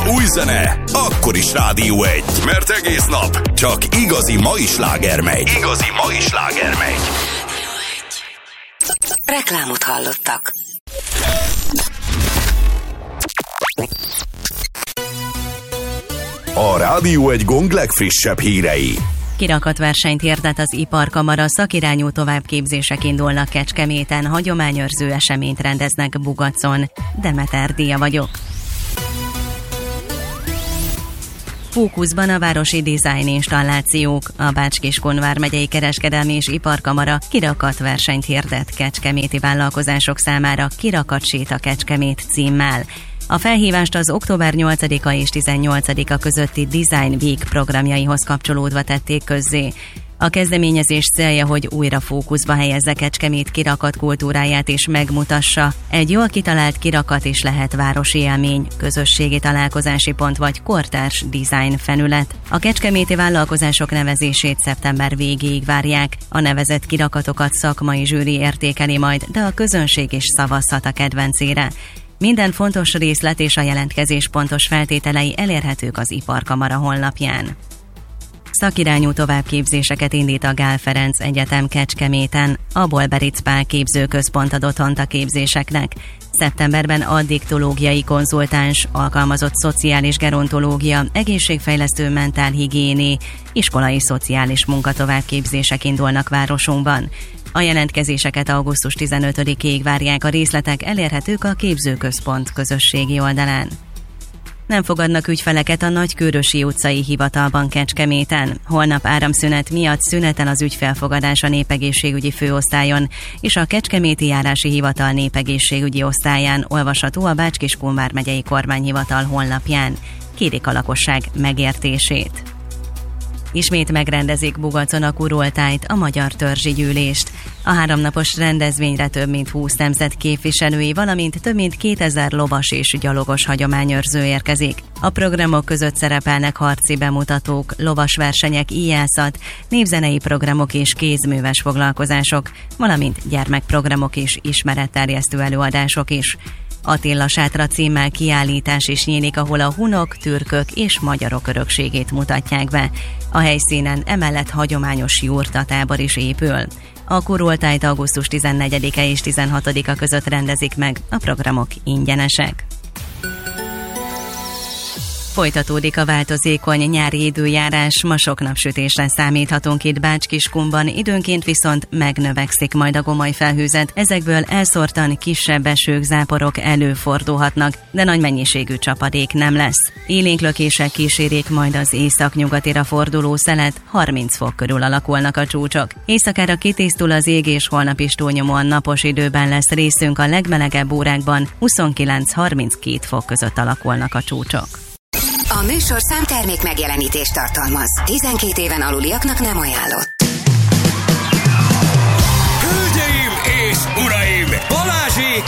Új zene, akkor is Rádió 1. Mert egész nap csak igazi mai sláger megy. Igazi mai sláger megy. Reklámot hallottak. A Rádió 1 Gong legfrissebb hírei. Kirakatversenyt hirdet az Iparkamara, szakirányú továbbképzések indulnak Kecskeméten, hagyományőrző eseményt rendeznek Bugacon. Demeter Díja vagyok. Fókuszban a városi design installációk. A Bács-Kiskun vármegyei kereskedelmi és iparkamara kirakatversenyt hirdet kecskeméti vállalkozások számára Kirakatséta Kecskemét címmel. A felhívást az október 8-a és 18-a közötti Design Week programjaihoz kapcsolódva tették közzé. A kezdeményezés célja, hogy újra fókuszba helyezze Kecskemét kirakat kultúráját és megmutassa. Egy jól kitalált kirakat is lehet városi élmény, közösségi találkozási pont vagy kortárs design fenület. A kecskeméti vállalkozások nevezését szeptember végéig várják. A nevezett kirakatokat szakmai zsűri értékeli majd, de a közönség is szavazhat a kedvencére. Minden fontos részlet és a jelentkezés pontos feltételei elérhetők az Iparkamara honlapján. Szakirányú továbbképzéseket indít a Gál Ferenc Egyetem Kecskeméten. A Bolberic Pál képzőközpont ad otthont a képzéseknek. Szeptemberben addiktológiai konzultáns, alkalmazott szociális gerontológia, egészségfejlesztő mentálhigiéné, iskolai szociális munkatovábbképzések indulnak városunkban. A jelentkezéseket augusztus 15-ig várják, a részletek elérhetők a képzőközpont közösségi oldalán. Nem fogadnak ügyfeleket a Nagykőrösi utcai hivatalban Kecskeméten. Holnap áramszünet miatt szüneten az ügyfelfogadás a népegészségügyi főosztályon és a Kecskeméti járási hivatal népegészségügyi osztályán olvasható a Bács-Kiskun vármegyei kormányhivatal honlapján. Kérik a lakosság megértését. Ismét megrendezik Bugacon a kurultájt, a Magyar Törzsi Gyűlést. A 3 napos rendezvényre több mint 20 nemzet képviselői, valamint több mint 2000 lovas és gyalogos hagyományőrző érkezik. A programok között szerepelnek harci bemutatók, lovasversenyek, íjászat, népzenei programok és kézműves foglalkozások, valamint gyermekprogramok és ismeretterjesztő előadások is. Attila Sátra címmel kiállítás is nyílik, ahol a hunok, türkök és magyarok örökségét mutatják be. A helyszínen emellett hagyományos jurtatábor is épül. A kurultájt augusztus 14-e és 16-a között rendezik meg, a programok ingyenesek. Folytatódik a változékony nyári időjárás, ma sok napsütésre számíthatunk itt Bács-Kiskunban, időnként viszont megnövekszik majd a gomoly felhőzet, ezekből elszórtan kisebb esők, záporok előfordulhatnak, de nagy mennyiségű csapadék nem lesz. Élénk lökések kísérik majd az északnyugatira forduló szelet, 30 fok körül alakulnak a csúcsok. Éjszakára kitisztul az ég, és holnap is túlnyomóan napos időben lesz részünk, a legmelegebb órákban 29-32 fok között alakulnak a csúcsok. A műsor számtermék megjelenítést tartalmaz. 12 éven aluliaknak nem ajánlott. Hölgyeim és uraim! Balázsék